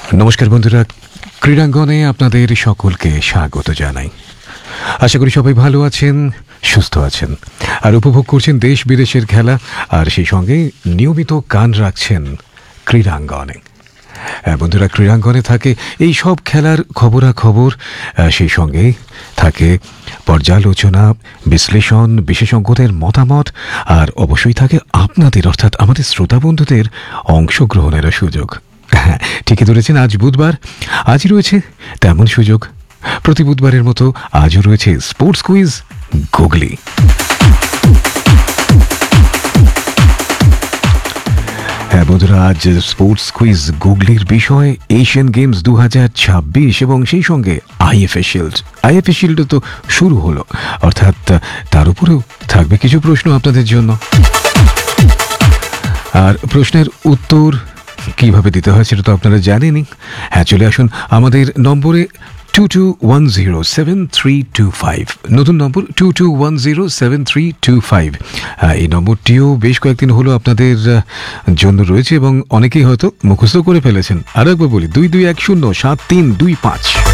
নমস্কার বন্ধুরা, ক্রীড়াঙ্গনে আপনাদের সকলকে স্বাগত জানাই। আশা করি সবাই ভালো আছেন, সুস্থ আছেন আর উপভোগ করছেন দেশ বিদেশের খেলা, আর সেই সঙ্গে নিয়মিত কান রাখছেন ক্রীড়াঙ্গনে। বন্ধুরা, ক্রীড়াঙ্গনে থাকে এই সব খেলার খবরাখবর, সেই সঙ্গে থাকে পর্যালোচনা, বিশ্লেষণ, বিশেষজ্ঞদের মতামত, আর অবশ্যই থাকে আপনাদের অর্থাৎ আমাদের শ্রোতা বন্ধুদের অংশগ্রহণেরও সুযোগ। হ্যাঁ, ঠিকই ধরেছেন, আজ বুধবার, আজই রয়েছে তেমন সুযোগ। প্রতি বুধবারের মতো আজও রয়েছে স্পোর্টস কুইজ গুগলি। হ্যাঁ বন্ধুরা, আজ স্পোর্টস কুইজ গুগলির বিষয় এশিয়ান গেমস 2026 এবং সেই সঙ্গে আইএফএ শিল্ড তো শুরু হলো, অর্থাৎ তার উপরেও থাকবে কিছু প্রশ্ন আপনাদের জন্য। আর প্রশ্নের উত্তর কিভাবে দিতে হয় সেটা তো আপনারা জানেনই। হ্যাঁ, চলে আসুন আমাদের নম্বরে 22107325, নতুন নম্বর 22107325। এই নম্বরটিও বেশ কয়েকদিন হলো আপনাদের জন্য রয়েছে এবং অনেকেই হয়তো মুখস্থ করে ফেলেছেন। আর একবার বলি, 22107325।